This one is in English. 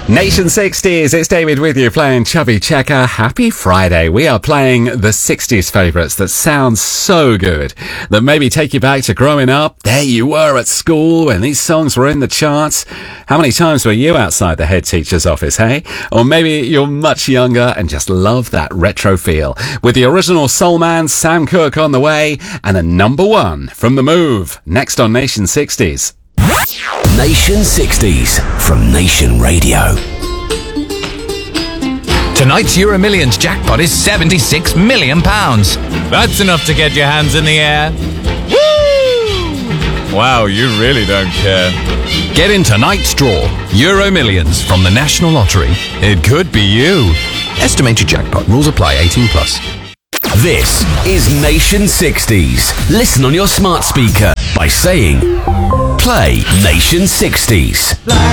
Nation 60s, it's David with you playing Chubby Checker. Happy Friday. We are playing the 60s favourites that sound so good, that maybe take you back to growing up. There you were at school when these songs were in the charts. How many times were you outside the head teacher's office, hey? Or maybe you're much younger and just love that retro feel. With the original soul man Sam Cooke on the way, and a number one from The Move, next on Nation 60s. Nation 60s from Nation Radio. Tonight's Euro Millions jackpot is £76 million. That's enough to get your hands in the air. Woo! Wow, you really don't care. Get in tonight's draw. Euro Millions from the National Lottery. It could be you. Estimated jackpot. Rules apply. 18 plus. This is Nation 60s. Listen on your smart speaker by saying, play Nation 60s.